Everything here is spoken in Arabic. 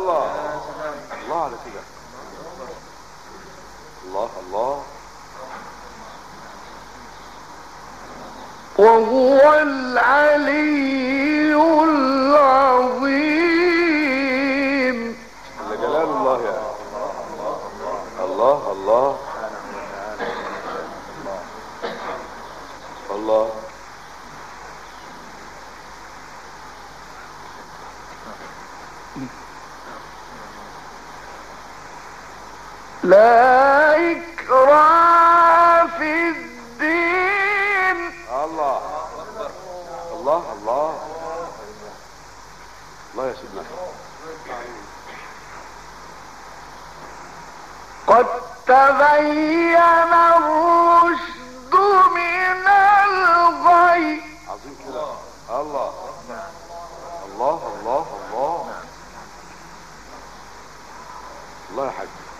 الله الله على كده. الله الله. وهو العلي العظيم. جل جلال الله يا الله الله الله. لا إكراه في الدين. الله الله الله الله يا سيدنا. قد تبين الرشد من الغي. عظيم كده. الله الله الله الله الله يا حاج.